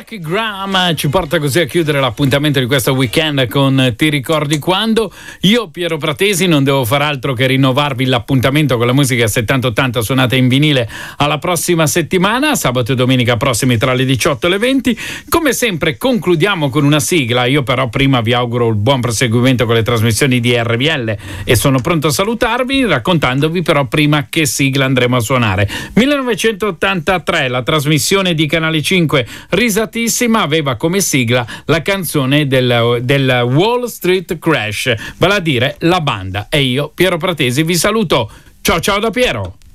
Lucky Graham ci porta così a chiudere l'appuntamento di questo weekend con Ti ricordi quando? Io, Piero Pratesi, non devo far altro che rinnovarvi l'appuntamento con la musica 70-80 suonata in vinile alla prossima settimana, sabato e domenica prossimi tra le 18 e le 20. Come sempre concludiamo con una sigla. Io però prima vi auguro il buon proseguimento con le trasmissioni di RVL e sono pronto a salutarvi raccontandovi però prima che sigla andremo a suonare. 1983, la trasmissione di Canale 5 risatissima aveva come sigla la canzone del Wall Street Crash, vale a dire La Banda. E io, Piero Pratesi, vi saluto. Ciao ciao da Piero.